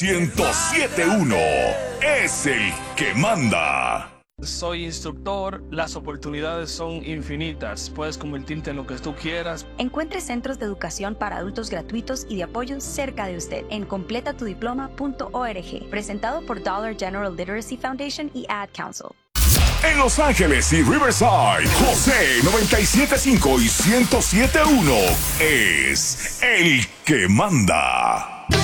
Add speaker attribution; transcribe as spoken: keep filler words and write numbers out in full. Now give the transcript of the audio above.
Speaker 1: ciento siete punto uno es el que manda.
Speaker 2: Soy instructor, las oportunidades son infinitas, puedes convertirte en lo que tú quieras.
Speaker 3: Encuentre centros de educación para adultos gratuitos y de apoyo cerca de usted en completa tu diploma punto org, presentado por Dollar General Literacy Foundation y Ad Council.
Speaker 1: En Los Ángeles y Riverside, José noventa y siete punto cinco y ciento siete punto uno es el que manda.